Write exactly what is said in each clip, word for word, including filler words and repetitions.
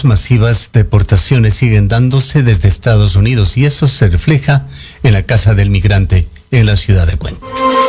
envíos masivas de deportaciones siguen dándose desde Estados Unidos y eso se refleja en la Casa del Migrante en la ciudad de Cuenca.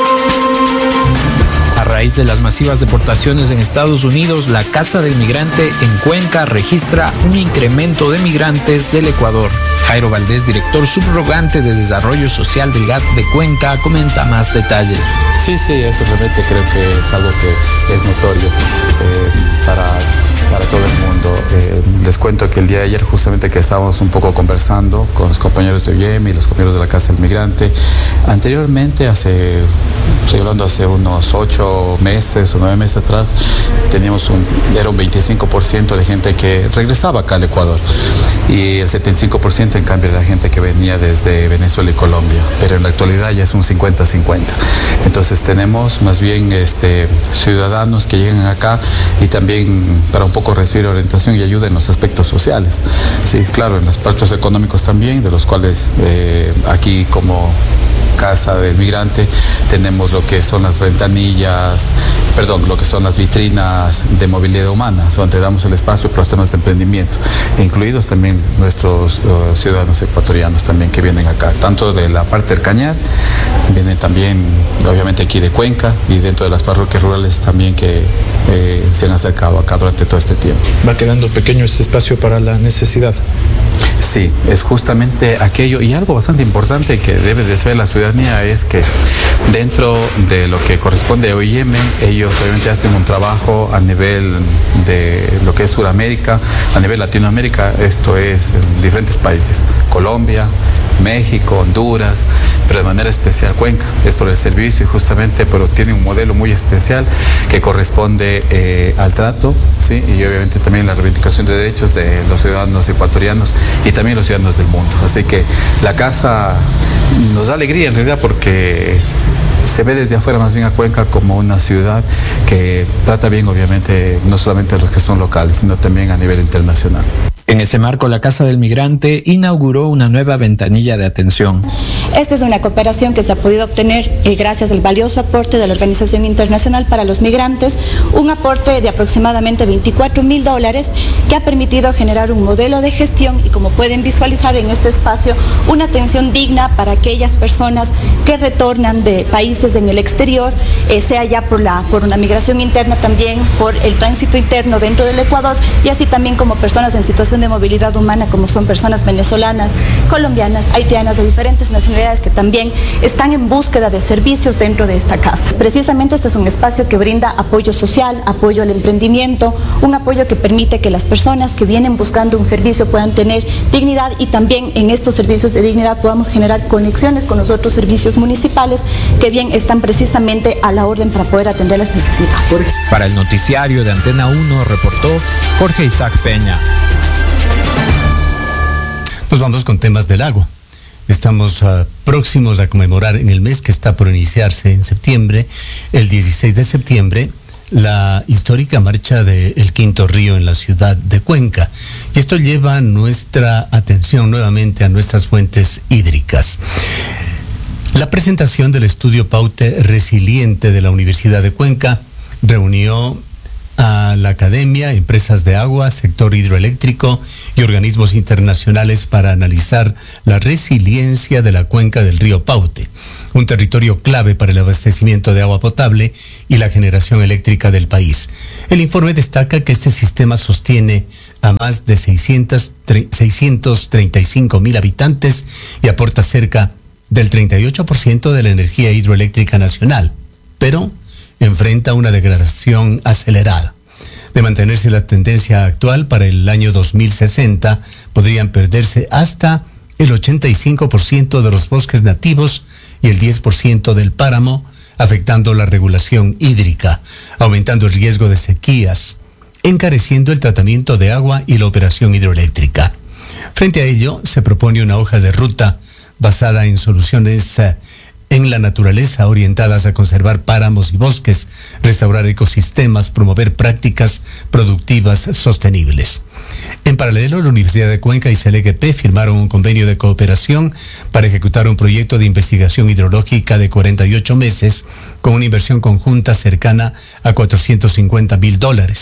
A raíz de las masivas deportaciones en Estados Unidos, la Casa del Migrante en Cuenca registra un incremento de migrantes del Ecuador. Jairo Valdés, director subrogante de Desarrollo Social del G A T de Cuenca, comenta más detalles. Sí, sí, eso realmente creo que es algo que es notorio eh, para, para todo el mundo. Eh, les cuento que el día de ayer justamente que estábamos un poco conversando con los compañeros de O I E M y los compañeros de la Casa del Migrante, anteriormente, hace, estoy hablando hace unos ocho meses o nueve meses atrás, teníamos un, era un veinticinco por ciento de gente que regresaba acá al Ecuador y el setenta y cinco por ciento en cambio era gente que venía desde Venezuela y Colombia, pero en la actualidad ya es un cincuenta cincuenta. Entonces tenemos más bien este, ciudadanos que llegan acá y también para un poco recibir orientación y ayuda en los aspectos sociales. Sí, claro, en los aspectos económicos también, de los cuales eh, aquí como Casa del Migrante tenemos lo que son las ventanillas, perdón, lo que son las vitrinas de movilidad humana, donde damos el espacio para los temas de emprendimiento, incluidos también nuestros uh, ciudadanos ecuatorianos también que vienen acá, tanto de la parte del Cañar, vienen también obviamente aquí de Cuenca y dentro de las parroquias rurales también que eh, se han acercado acá durante todo este tiempo. Va quedando pequeño este espacio para la necesidad. Sí, es justamente aquello, y algo bastante importante que debe de saber la ciudadanía es que dentro de lo que corresponde a O I E M, ellos obviamente hacen un trabajo a nivel de lo que es Sudamérica, a nivel Latinoamérica, esto es en diferentes países, Colombia, México, Honduras, pero de manera especial Cuenca, es por el servicio y justamente, pero tiene un modelo muy especial que corresponde eh, al trato, ¿sí? Y obviamente también la reivindicación de derechos de los ciudadanos ecuatorianos y también los ciudadanos del mundo. Así que la casa nos da alegría en realidad porque se ve desde afuera más bien a Cuenca como una ciudad que trata bien obviamente no solamente a los que son locales, sino también a nivel internacional. En ese marco, la Casa del Migrante inauguró una nueva ventanilla de atención. Esta es una cooperación que se ha podido obtener eh, gracias al valioso aporte de la Organización Internacional para los Migrantes, un aporte de aproximadamente veinticuatro mil dólares que ha permitido generar un modelo de gestión y, como pueden visualizar en este espacio, una atención digna para aquellas personas que retornan de países en el exterior, eh, sea ya por, la, por una migración interna, también por el tránsito interno dentro del Ecuador y así también como personas en situación de movilidad humana como son personas venezolanas, colombianas, haitianas, de diferentes nacionalidades que también están en búsqueda de servicios dentro de esta casa. Precisamente este es un espacio que brinda apoyo social, apoyo al emprendimiento, un apoyo que permite que las personas que vienen buscando un servicio puedan tener dignidad y también en estos servicios de dignidad podamos generar conexiones con los otros servicios municipales que bien están precisamente a la orden para poder atender las necesidades. Para el noticiario de Antena uno reportó Jorge Isaac Peña. Nos vamos con temas del agua. Estamos uh, próximos a conmemorar en el mes que está por iniciarse en septiembre, el dieciséis de septiembre, la histórica marcha del Quinto Río en la ciudad de Cuenca. Y esto lleva nuestra atención nuevamente a nuestras fuentes hídricas. La presentación del estudio Paute Resiliente de la Universidad de Cuenca reunió a la academia, empresas de agua, sector hidroeléctrico y organismos internacionales para analizar la resiliencia de la cuenca del río Paute, un territorio clave para el abastecimiento de agua potable y la generación eléctrica del país. El informe destaca que este sistema sostiene a más de seiscientos treinta y cinco mil habitantes y aporta cerca del treinta y ocho por ciento de la energía hidroeléctrica nacional, pero enfrenta una degradación acelerada. De mantenerse la tendencia actual, para el año dos mil sesenta podrían perderse hasta el ochenta y cinco por ciento de los bosques nativos y el diez por ciento del páramo, afectando la regulación hídrica, aumentando el riesgo de sequías, encareciendo el tratamiento de agua y la operación hidroeléctrica. Frente a ello, se propone una hoja de ruta basada en soluciones eh, en la naturaleza orientadas a conservar páramos y bosques, restaurar ecosistemas, promover prácticas productivas sostenibles. En paralelo, la Universidad de Cuenca y C L G P firmaron un convenio de cooperación para ejecutar un proyecto de investigación hidrológica de cuarenta y ocho meses con una inversión conjunta cercana a cuatrocientos cincuenta mil dólares.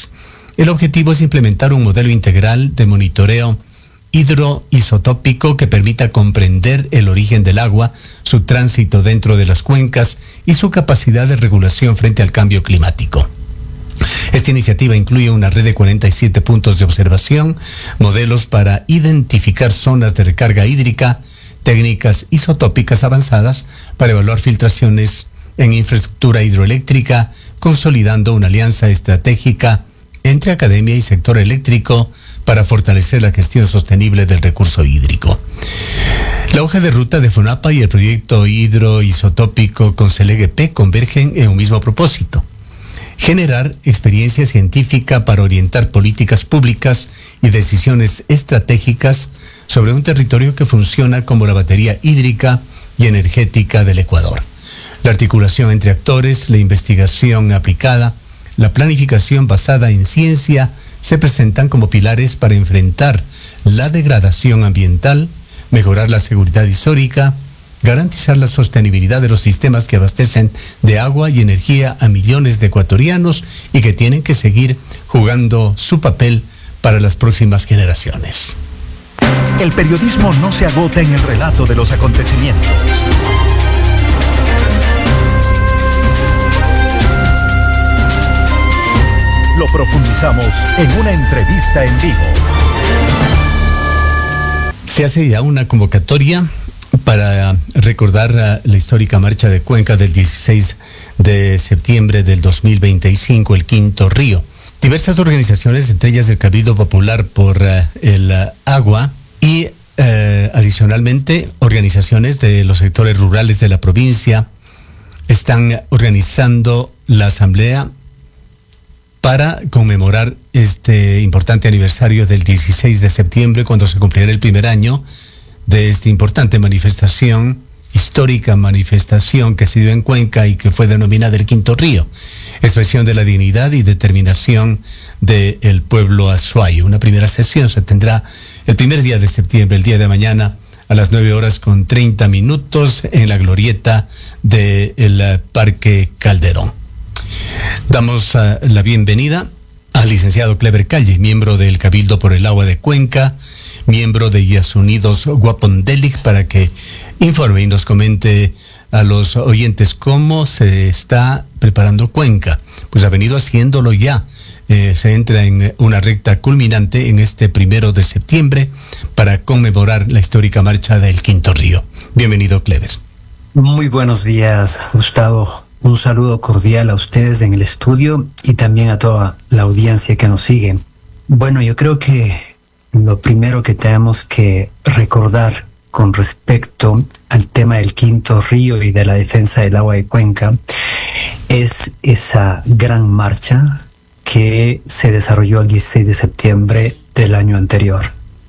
El objetivo es implementar un modelo integral de monitoreo hidroisotópico que permita comprender el origen del agua, su tránsito dentro de las cuencas y su capacidad de regulación frente al cambio climático. Esta iniciativa incluye una red de cuarenta y siete puntos de observación, modelos para identificar zonas de recarga hídrica, técnicas isotópicas avanzadas para evaluar filtraciones en infraestructura hidroeléctrica, consolidando una alianza estratégica entre academia y sector eléctrico para fortalecer la gestión sostenible del recurso hídrico. La hoja de ruta de FONAPA y el proyecto hidroisotópico con C E L G P convergen en un mismo propósito: generar experiencia científica para orientar políticas públicas y decisiones estratégicas sobre un territorio que funciona como la batería hídrica y energética del Ecuador. La articulación entre actores, la investigación aplicada, la planificación basada en ciencia se presentan como pilares para enfrentar la degradación ambiental, mejorar la seguridad histórica, garantizar la sostenibilidad de los sistemas que abastecen de agua y energía a millones de ecuatorianos y que tienen que seguir jugando su papel para las próximas generaciones. El periodismo no se agota en el relato de los acontecimientos. Lo profundizamos en una entrevista en vivo. Se hace ya una convocatoria para recordar la histórica marcha de Cuenca del dieciséis de septiembre del dos mil veinticinco, el Quinto Río. Diversas organizaciones, entre ellas el Cabildo Popular por uh, el uh, Agua y uh, adicionalmente organizaciones de los sectores rurales de la provincia, están organizando la asamblea para conmemorar este importante aniversario del dieciséis de septiembre, cuando se cumplirá el primer año de esta importante manifestación, histórica manifestación que se dio en Cuenca y que fue denominada el Quinto Río, expresión de la dignidad y determinación del pueblo azuayo. Una primera sesión se tendrá el primer día de septiembre, el día de mañana, a las nueve horas con treinta minutos en la glorieta del Parque Calderón. Damos uh, la bienvenida al licenciado Clever Calle, miembro del Cabildo por el Agua de Cuenca, miembro de Yasunidos Guapondelic, para que informe y nos comente a los oyentes cómo se está preparando Cuenca. Pues ha venido haciéndolo ya. Eh, se entra en una recta culminante en este primero de septiembre para conmemorar la histórica marcha del Quinto Río. Bienvenido, Clever. Muy buenos días, Gustavo. Un saludo cordial a ustedes en el estudio y también a toda la audiencia que nos sigue. Bueno, yo creo que lo primero que tenemos que recordar con respecto al tema del Quinto Río y de la defensa del agua de Cuenca es esa gran marcha que se desarrolló el dieciséis de septiembre del año anterior.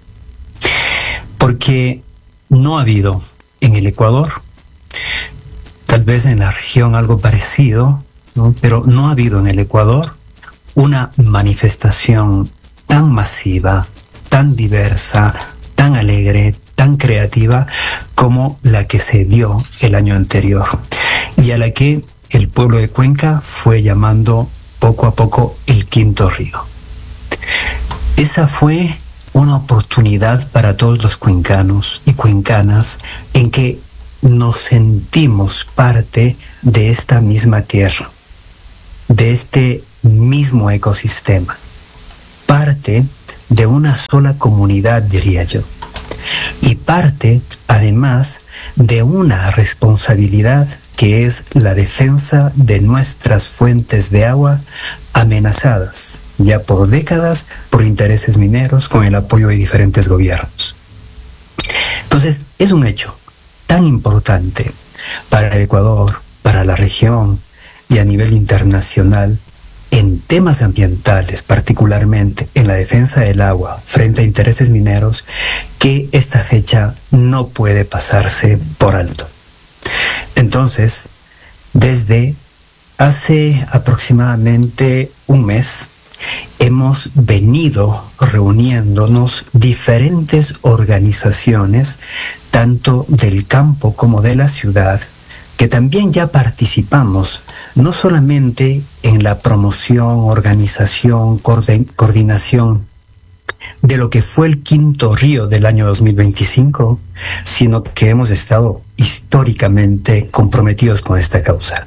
Porque no ha habido en el Ecuador, tal vez en la región algo parecido, ¿no? Pero no ha habido en el Ecuador una manifestación tan masiva, tan diversa, tan alegre, tan creativa como la que se dio el año anterior y a la que el pueblo de Cuenca fue llamando poco a poco el Quinto Río. Esa fue una oportunidad para todos los cuencanos y cuencanas en que nos sentimos parte de esta misma tierra, de este mismo ecosistema, parte de una sola comunidad, diría yo, y parte, además, de una responsabilidad que es la defensa de nuestras fuentes de agua amenazadas ya por décadas por intereses mineros con el apoyo de diferentes gobiernos. Entonces, es un hecho tan importante para el Ecuador, para la región y a nivel internacional en temas ambientales, particularmente en la defensa del agua frente a intereses mineros, que esta fecha no puede pasarse por alto. Entonces, desde hace aproximadamente un mes, hemos venido reuniéndonos diferentes organizaciones, tanto del campo como de la ciudad, que también ya participamos no solamente en la promoción, organización, coordinación de lo que fue el quinto río del año dos mil veinticinco, sino que hemos estado históricamente comprometidos con esta causa.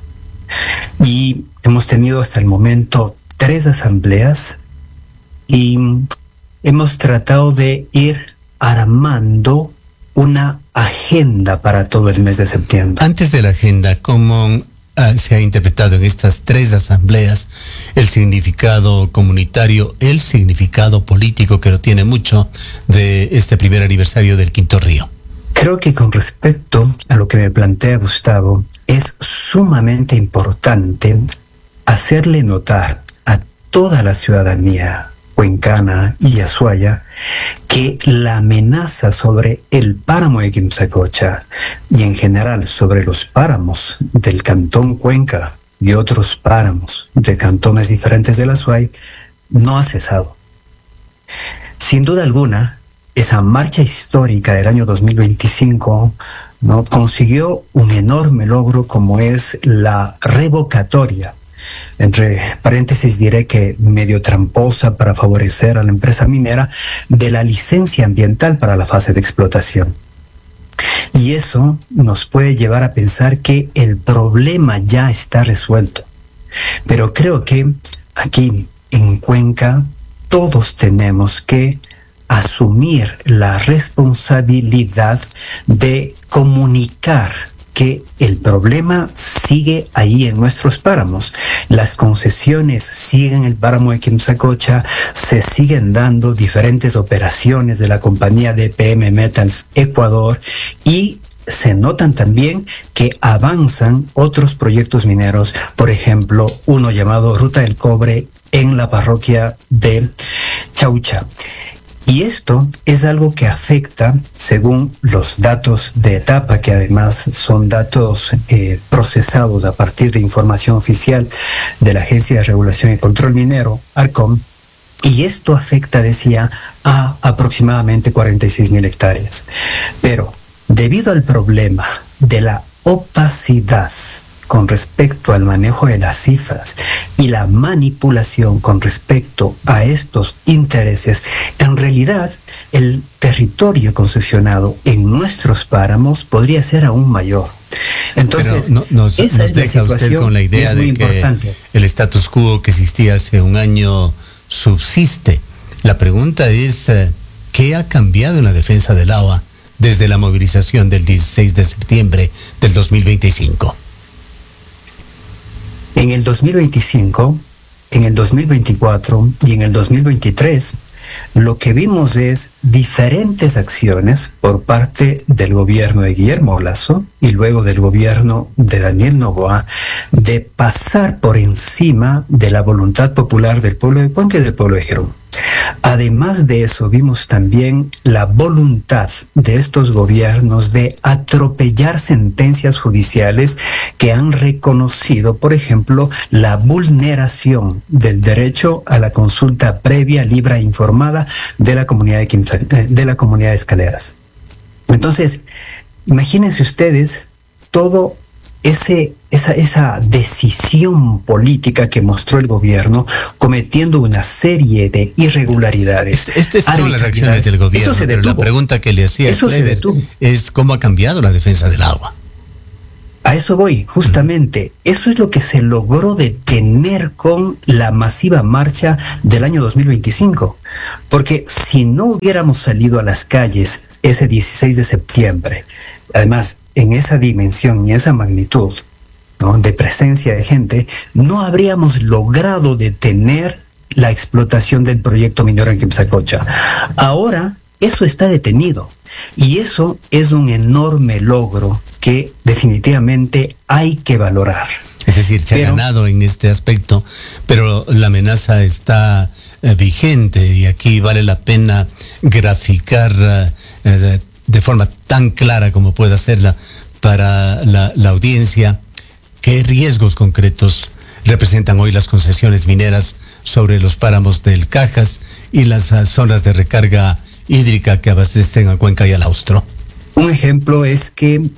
Y hemos tenido hasta el momento tres asambleas y hemos tratado de ir armando una agenda para todo el mes de septiembre. Antes de la agenda, ¿cómo uh, se ha interpretado en estas tres asambleas el significado comunitario, el significado político que lo tiene mucho de este primer aniversario del Quinto Río? Creo que con respecto a lo que me plantea Gustavo, es sumamente importante hacerle notar a toda la ciudadanía cuencana y azuaya que la amenaza sobre el páramo de Quimsacocha y en general sobre los páramos del cantón Cuenca y otros páramos de cantones diferentes del Azuay no ha cesado. Sin duda alguna, esa marcha histórica del año dos mil veinticinco, ¿no?, consiguió un enorme logro como es la revocatoria, entre paréntesis diré que medio tramposa para favorecer a la empresa minera, de la licencia ambiental para la fase de explotación. Y eso nos puede llevar a pensar que el problema ya está resuelto. Pero creo que aquí en Cuenca todos tenemos que asumir la responsabilidad de comunicar que el problema sigue ahí en nuestros páramos. Las concesiones siguen en el páramo de Quimsacocha, se siguen dando diferentes operaciones de la compañía D P M Metals Ecuador y se notan también que avanzan otros proyectos mineros, por ejemplo, uno llamado Ruta del Cobre en la parroquia de Chaucha. Y esto es algo que afecta, según los datos de etapa, que además son datos eh, procesados a partir de información oficial de la Agencia de Regulación y Control Minero, ARCOM, y esto afecta, decía, a aproximadamente cuarenta y seis mil hectáreas. Pero debido al problema de la opacidad con respecto al manejo de las cifras y la manipulación con respecto a estos intereses, en realidad el territorio concesionado en nuestros páramos podría ser aún mayor. Entonces, Pero no, nos, esa nos es la deja usted con la idea de importante. que el status quo que existía hace un año subsiste. La pregunta es, ¿qué ha cambiado en la defensa del agua desde la movilización del dieciséis de septiembre del dos mil veinticinco? En el dos mil veinticinco, en el dos mil veinticuatro y en el dos mil veintitrés, lo que vimos es diferentes acciones por parte del gobierno de Guillermo Lasso y luego del gobierno de Daniel Noboa de pasar por encima de la voluntad popular del pueblo de Cuenca y del pueblo de Jerón. Además de eso, vimos también la voluntad de estos gobiernos de atropellar sentencias judiciales que han reconocido, por ejemplo, la vulneración del derecho a la consulta previa, libre e informada de la comunidad de, Quimsa, de la comunidad de Escaleras. Entonces, imagínense ustedes todo Ese, esa, esa decisión política que mostró el gobierno cometiendo una serie de irregularidades. Estas son las acciones del gobierno, Eso se pero la pregunta que le hacía Eso se detuvo. es cómo ha cambiado la defensa del agua. A eso voy, justamente. Uh-huh. Eso es lo que se logró detener con la masiva marcha del año dos mil veinticinco. Porque si no hubiéramos salido a las calles ese dieciséis de septiembre, además, en esa dimensión y esa magnitud, ¿no?, de presencia de gente, no habríamos logrado detener la explotación del proyecto minero en Quimsacocha. Ahora, eso está detenido. Y eso es un enorme logro que definitivamente hay que valorar. Es decir, se pero, ha ganado en este aspecto, pero la amenaza está eh, vigente y aquí vale la pena graficar eh, de, de forma tan clara como pueda hacerla para la, la audiencia qué riesgos concretos representan hoy las concesiones mineras sobre los páramos del Cajas y las uh, zonas de recarga hídrica que abastecen a Cuenca y al Austro. Un ejemplo es que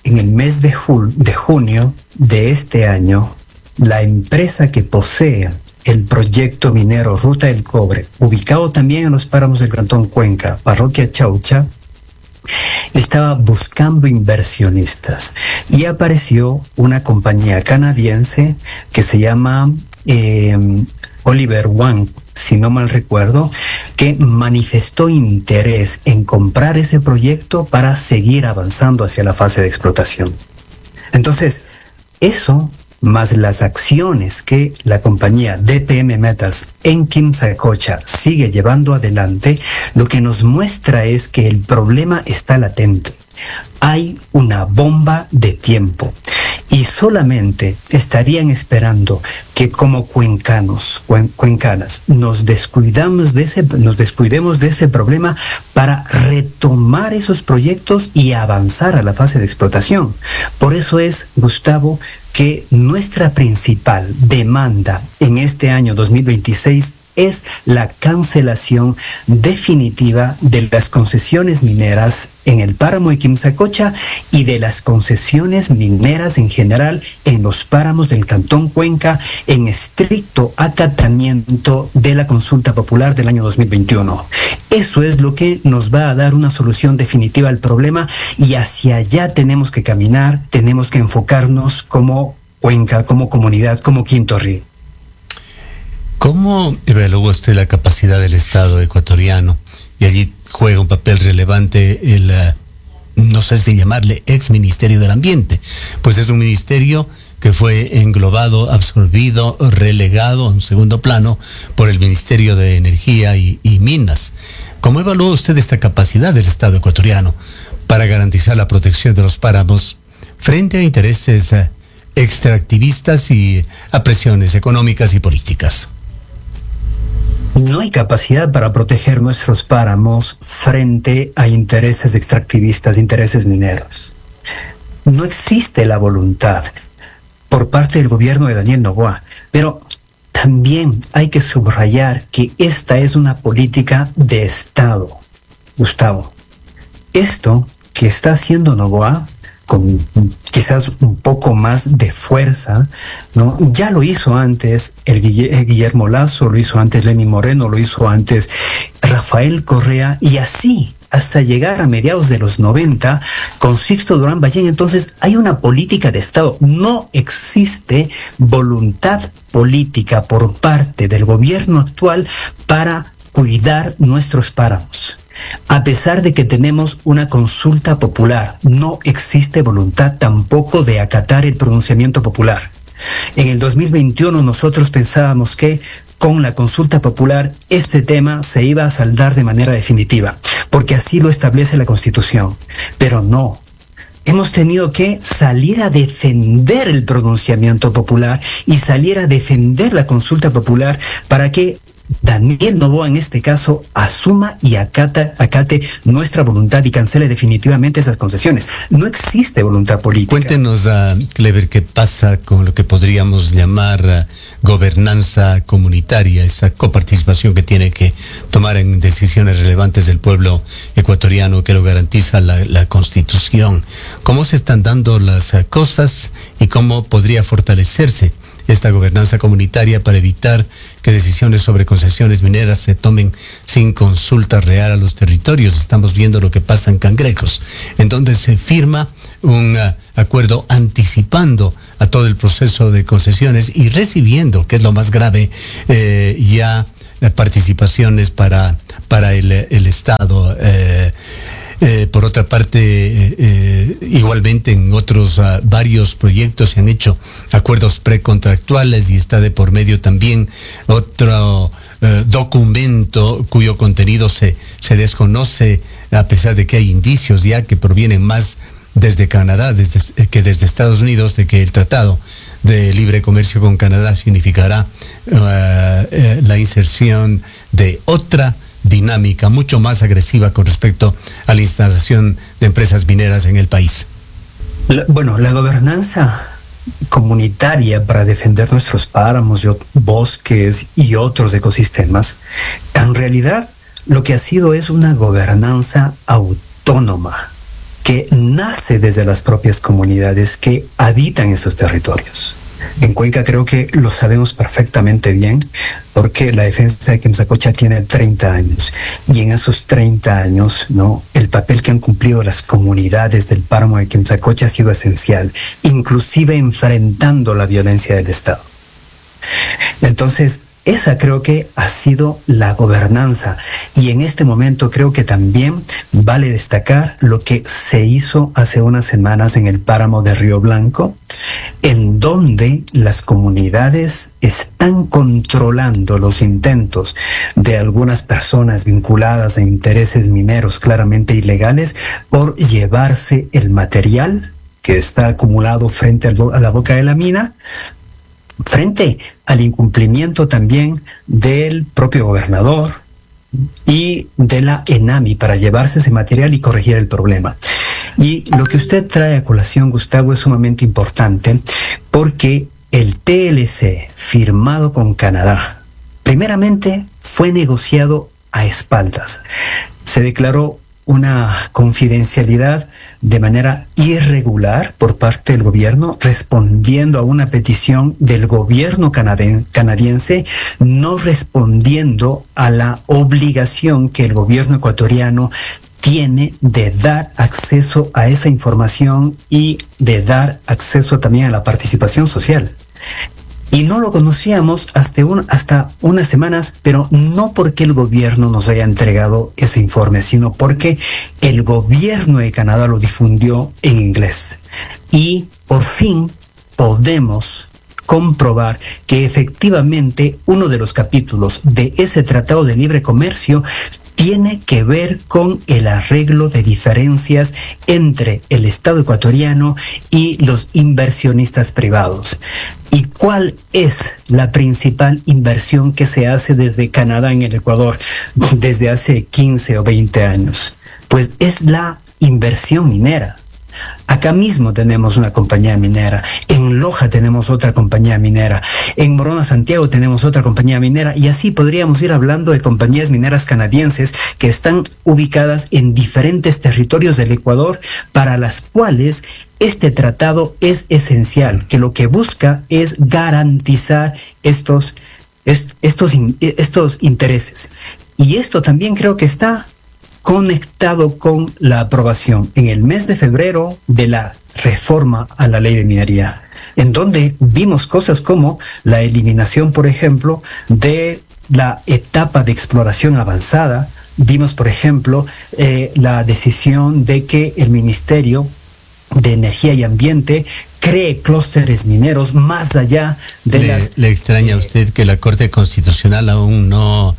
en el mes de, jul- de junio de este año, la empresa que posee el proyecto minero Ruta del Cobre, ubicado también en los páramos del Cantón Cuenca, parroquia Chaucha, estaba buscando inversionistas y apareció una compañía canadiense que se llama eh, Oliver One, si no mal recuerdo, que manifestó interés en comprar ese proyecto para seguir avanzando hacia la fase de explotación. Entonces, eso más las acciones que la compañía D P M Metals en Quimsacocha sigue llevando adelante, lo que nos muestra es que el problema está latente. Hay una bomba de tiempo y solamente estarían esperando que como cuencanos, cuen, cuencanas, nos descuidamos de ese, nos descuidemos de ese problema para retomar esos proyectos y avanzar a la fase de explotación. Por eso es, Gustavo, que nuestra principal demanda en este año dos mil veintiséis es la cancelación definitiva de las concesiones mineras en el páramo de Quimsacocha y de las concesiones mineras en general en los páramos del Cantón Cuenca, en estricto acatamiento de la consulta popular del año dos mil veintiuno. Eso es lo que nos va a dar una solución definitiva al problema y hacia allá tenemos que caminar, tenemos que enfocarnos como Cuenca, como comunidad, como Quinto Río. ¿Cómo evalúa usted la capacidad del Estado ecuatoriano? Y allí juega un papel relevante el, uh, no sé si llamarle ex Ministerio del Ambiente, pues es un ministerio que fue englobado, absorbido, relegado a un segundo plano por el Ministerio de Energía y, y Minas. ¿Cómo evalúa usted esta capacidad del Estado ecuatoriano para garantizar la protección de los páramos frente a intereses uh, extractivistas y a presiones económicas y políticas? No hay capacidad para proteger nuestros páramos frente a intereses extractivistas, intereses mineros. No existe la voluntad por parte del gobierno de Daniel Noboa, pero también hay que subrayar que esta es una política de Estado, Gustavo. Esto que está haciendo Noboa, con quizás un poco más de fuerza, ¿no? Ya lo hizo antes el Guillermo Lazo, lo hizo antes Lenín Moreno, lo hizo antes Rafael Correa, y así hasta llegar a mediados de los noventa con Sixto Durán Ballén. Entonces hay una política de Estado. No existe voluntad política por parte del gobierno actual para cuidar nuestros páramos. A pesar de que tenemos una consulta popular, no existe voluntad tampoco de acatar el pronunciamiento popular. En el dos mil veintiuno nosotros pensábamos que con la consulta popular este tema se iba a saldar de manera definitiva, porque así lo establece la Constitución. Pero no. Hemos tenido que salir a defender el pronunciamiento popular y salir a defender la consulta popular para que Daniel Noboa en este caso asuma y acata, acate nuestra voluntad y cancele definitivamente esas concesiones. No existe voluntad política. Cuéntenos, uh, Clever, qué pasa con lo que podríamos llamar uh, gobernanza comunitaria, esa coparticipación que tiene que tomar en decisiones relevantes del pueblo ecuatoriano, que lo garantiza la, la Constitución. ¿Cómo se están dando las uh, cosas y cómo podría fortalecerse esta gobernanza comunitaria para evitar que decisiones sobre concesiones mineras se tomen sin consulta real a los territorios? Estamos viendo lo que pasa en Cangrejos, en donde se firma un uh, acuerdo anticipando a todo el proceso de concesiones y recibiendo, que es lo más grave, eh, ya eh, participaciones para, para el, el Estado. Eh, Eh, por otra parte, eh, eh, igualmente en otros uh, varios proyectos se han hecho acuerdos precontractuales y está de por medio también otro uh, documento cuyo contenido se, se desconoce, a pesar de que hay indicios ya que provienen más desde Canadá desde, que desde Estados Unidos, de que el tratado de libre comercio con Canadá significará uh, uh, la inserción de otra dinámica mucho más agresiva con respecto a la instalación de empresas mineras en el país. La, bueno, la gobernanza comunitaria para defender nuestros páramos, bosques y otros ecosistemas, en realidad lo que ha sido es una gobernanza autónoma. que nace desde las propias comunidades que habitan esos territorios. En Cuenca creo que lo sabemos perfectamente bien, porque la defensa de Quimsacocha tiene treinta años, y en esos treinta años, ¿no?, el papel que han cumplido las comunidades del páramo de Quimsacocha ha sido esencial, inclusive enfrentando la violencia del Estado. Entonces, esa creo que ha sido la gobernanza, y en este momento creo que también vale destacar lo que se hizo hace unas semanas en el páramo de Río Blanco, en donde las comunidades están controlando los intentos de algunas personas vinculadas a intereses mineros claramente ilegales por llevarse el material que está acumulado frente a la boca de la mina, frente al incumplimiento también del propio gobernador y de la ENAMI para llevarse ese material y corregir el problema. Y lo que usted trae a colación, Gustavo, es sumamente importante, porque el T L C firmado con Canadá, primeramente fue negociado a espaldas. Se declaró una confidencialidad de manera irregular por parte del gobierno, respondiendo a una petición del gobierno canaden- canadiense, no respondiendo a la obligación que el gobierno ecuatoriano tiene de dar acceso a esa información y de dar acceso también a la participación social. Y no lo conocíamos hasta, un, hasta unas semanas, pero no porque el gobierno nos haya entregado ese informe, sino porque el gobierno de Canadá lo difundió en inglés. Y por fin podemos comprobar que efectivamente uno de los capítulos de ese Tratado de Libre Comercio tiene que ver con el arreglo de diferencias entre el Estado ecuatoriano y los inversionistas privados. ¿Y cuál es la principal inversión que se hace desde Canadá en el Ecuador desde hace quince o veinte años? Pues es la inversión minera. Acá mismo tenemos una compañía minera, en Loja tenemos otra compañía minera, en Morona, Santiago tenemos otra compañía minera, y así podríamos ir hablando de compañías mineras canadienses que están ubicadas en diferentes territorios del Ecuador, para las cuales este tratado es esencial, que lo que busca es garantizar estos, est, estos, estos intereses. Y esto también creo que está conectado con la aprobación en el mes de febrero de la reforma a la ley de minería, en donde vimos cosas como la eliminación, por ejemplo, de la etapa de exploración avanzada. Vimos, por ejemplo, eh, la decisión de que el Ministerio de Energía y Ambiente cree clústeres mineros más allá de le, las... ¿Le extraña a usted que la Corte Constitucional aún no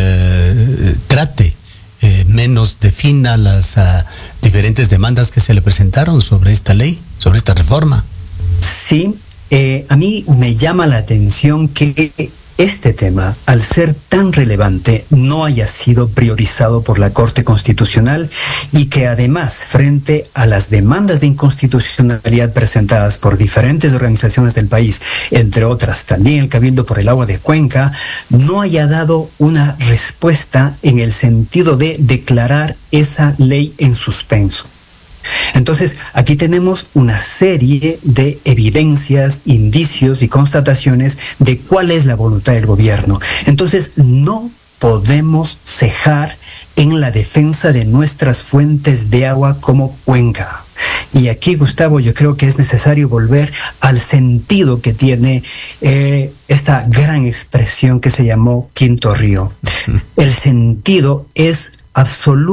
eh, trate Eh, menos defina las uh, diferentes demandas que se le presentaron sobre esta ley, sobre esta reforma? Sí, eh, a mí me llama la atención que este tema, al ser tan relevante, no haya sido priorizado por la Corte Constitucional, y que además, frente a las demandas de inconstitucionalidad presentadas por diferentes organizaciones del país, entre otras también el Cabildo por el Agua de Cuenca, no haya dado una respuesta en el sentido de declarar esa ley en suspenso. Entonces, aquí tenemos una serie de evidencias, indicios y constataciones de cuál es la voluntad del gobierno. Entonces, no podemos cejar en la defensa de nuestras fuentes de agua como Cuenca. Y aquí, Gustavo, yo creo que es necesario volver al sentido que tiene eh, esta gran expresión que se llamó Quinto Río. El sentido es absoluto.